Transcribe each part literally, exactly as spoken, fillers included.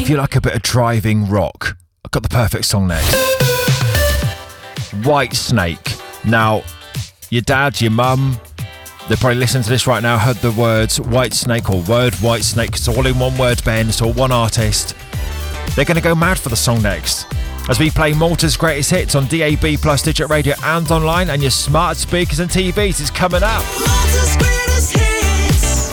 If you like a bit of driving rock, I've got the perfect song next. Whitesnake. Now, your dad, your mum, they're probably listening to this right now, heard the words Whitesnake or word Whitesnake. It's all in one word, Ben. It's all one artist. They're going to go mad for the song next. As we play Malta's greatest hits on D A B plus Digital Radio and online, and your smart speakers and T Vs is coming up. Malta's greatest hits.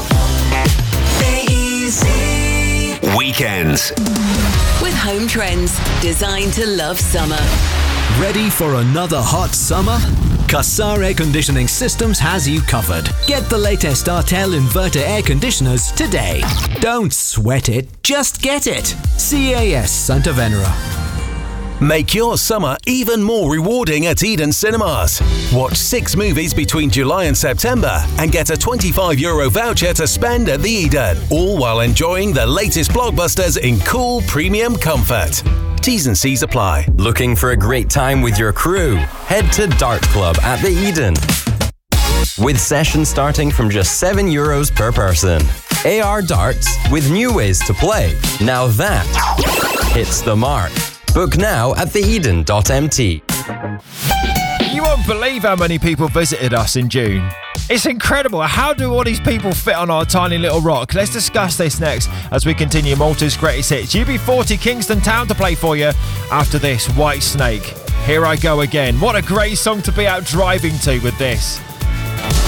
Easy. Weekends. With Home Trends, designed to love summer. Ready for another hot summer? Qassar Air Conditioning Systems has you covered. Get the latest Artel inverter air conditioners today. Don't sweat it, just get it. C A S Santa Venera. Make your summer even more rewarding at Eden Cinemas. Watch six movies between July and September and get a twenty-five euro voucher to spend at the Eden, all while enjoying the latest blockbusters in cool premium comfort. T's and C's apply. Looking for a great time with your crew? Head to Dart Club at the Eden. With sessions starting from just seven euros per person. A R Darts with new ways to play. Now that hits the mark. Book now at the eden dot m t. You won't believe how many people visited us in June. It's incredible. How do all these people fit on our tiny little rock? Let's discuss this next as we continue Malta's greatest hits. U B forty Kingston Town to play for you after this. Whitesnake. Here I go again. What a great song to be out driving to with this.